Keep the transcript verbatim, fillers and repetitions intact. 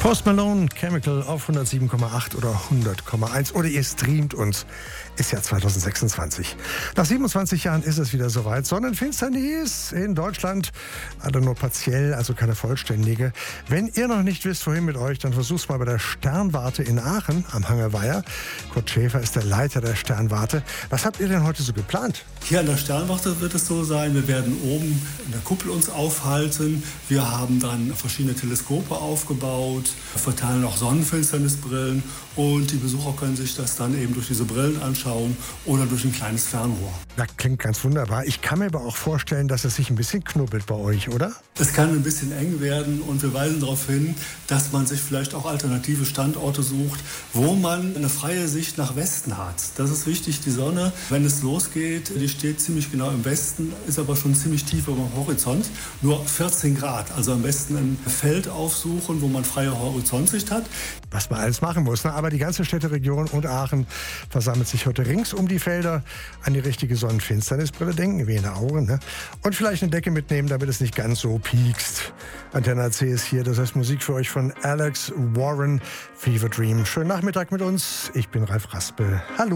Post Malone, Chemical auf hundertsieben Komma acht oder hundert Komma eins oder ihr streamt uns. Ist ja zwanzig sechsundzwanzig. Nach siebenundzwanzig Jahren ist es wieder soweit. Sonnenfinsternis in Deutschland, aber nur partiell, also keine vollständige. Wenn ihr noch nicht wisst, wohin mit euch, dann versucht's mal bei der Sternwarte in Aachen am Hangerweiher. Kurt Schäfer ist der Leiter der Sternwarte. Was habt ihr denn heute so geplant? Hier an der Sternwarte wird es so sein, wir werden oben in der Kuppel uns aufhalten. Wir haben dann verschiedene Teleskope aufgebaut, verteilen auch Sonnenfinsternisbrillen und die Besucher können sich das dann eben durch diese Brillen anschauen oder durch ein kleines Fernrohr. Das klingt ganz wunderbar. Ich kann mir aber auch vorstellen, dass es sich ein bisschen knubbelt bei euch, oder? Es kann ein bisschen eng werden und wir weisen darauf hin, dass man sich vielleicht auch alternative Standorte sucht, wo man eine freie Sicht nach Westen hat. Das ist wichtig, die Sonne, wenn es losgeht, die steht ziemlich genau im Westen, ist aber schon ziemlich tief über dem Horizont, nur vierzehn Grad. Also am besten ein Feld aufsuchen, wo man freie Horizontsicht hat. Was man alles machen muss, ne? Aber die ganze Städteregion und Aachen versammelt sich heute rings um die Felder. An die richtige Sonnenfinsternisbrille denken, wie in der Augen, ne? Und vielleicht eine Decke mitnehmen, damit es nicht ganz so piekst. Antenne A C ist hier, das heißt Musik für euch von Alex Warren, Fever Dream. Schönen Nachmittag mit uns, ich bin Ralf Raspel. Hallo.